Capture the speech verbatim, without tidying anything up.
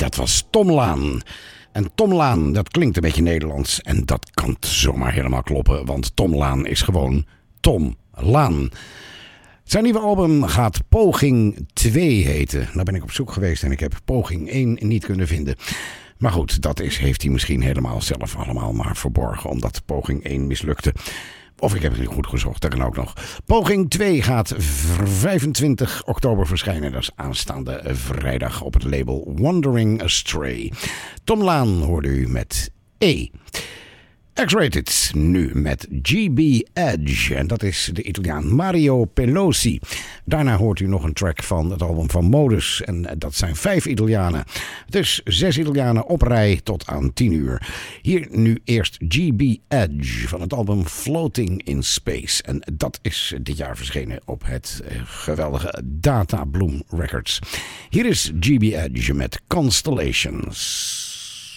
dat was Tom Laan. En Tom Laan, dat klinkt een beetje Nederlands. En dat kan zomaar helemaal kloppen. Want Tom Laan is gewoon Tom Laan. Zijn nieuwe album gaat Poging twee heten. Nou ben ik op zoek geweest en ik heb Poging één niet kunnen vinden. Maar goed, dat is, heeft hij misschien helemaal zelf allemaal maar verborgen. Omdat Poging één mislukte. Of ik heb het niet goed gezocht, dat kan ook nog. Poging twee gaat vijfentwintig oktober verschijnen. Dat is aanstaande vrijdag op het label Wandering Astray. Tom Laan hoorde u met E. X-Rated nu met G B Edge. En dat is de Italiaan Mario Pelosi. Daarna hoort u nog een track van het album van Modus. En dat zijn vijf Italianen. Dus zes Italianen op rij tot aan tien uur. Hier nu eerst G B Edge van het album Floating in Space. En dat is dit jaar verschenen op het geweldige Data Bloom Records. Hier is G B Edge met Constellations.